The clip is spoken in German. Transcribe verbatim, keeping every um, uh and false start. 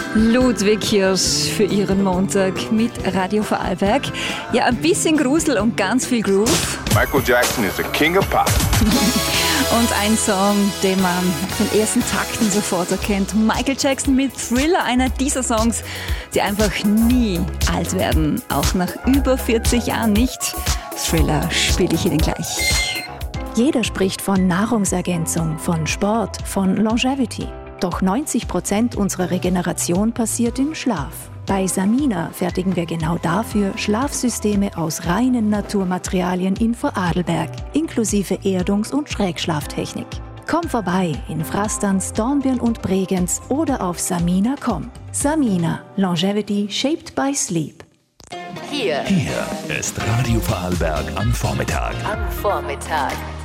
Ludwig Hirsch für Ihren Montag mit Radio Vorarlberg. Ja, ein bisschen Grusel und ganz viel Groove. Michael Jackson is the king of pop. Und ein Song, den man nach den ersten Takten sofort erkennt. Michael Jackson mit Thriller, einer dieser Songs, die einfach nie alt werden. Auch nach über vierzig Jahren nicht. Thriller spiele ich Ihnen gleich. Jeder spricht von Nahrungsergänzung, von Sport, von Longevity. Doch neunzig Prozent unserer Regeneration passiert im Schlaf. Bei Samina fertigen wir genau dafür Schlafsysteme aus reinen Naturmaterialien in Vorarlberg, inklusive Erdungs- und Schrägschlaftechnik. Komm vorbei in Frastanz, Dornbirn und Bregenz oder auf samina punkt com. Samina, Longevity shaped by sleep. Hier. Hier ist Radio Vorarlberg am Vormittag. Am Vormittag.